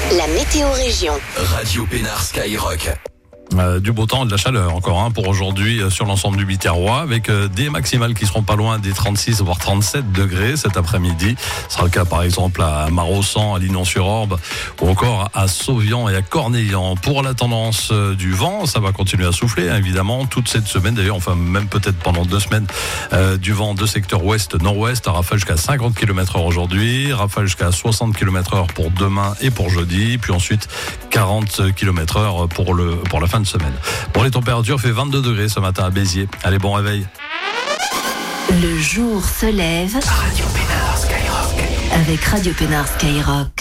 La météo région. Radio Pénard Skyrock. Du beau temps et de la chaleur encore pour aujourd'hui sur l'ensemble du Biterrois, avec des maximales qui seront pas loin des 36 voire 37 degrés cet après-midi. Ce sera le cas par exemple à Maraussan, à Linon-sur-Orbe ou encore à Sauvian et à Cornillan. Pour la tendance du vent, ça va continuer à souffler évidemment toute cette semaine, d'ailleurs enfin même peut-être pendant 2 semaines, du vent de secteur ouest-nord-ouest à rafale jusqu'à 50 km/h aujourd'hui, rafale jusqu'à 60 km/h pour demain et pour jeudi, puis ensuite 40 km/h pour la fin de semaine. Pour les températures, il fait 22 degrés ce matin à Béziers. Allez, bon réveil. Le jour se lève Radio Pénard Skyrock. avec Radio Pénard Skyrock.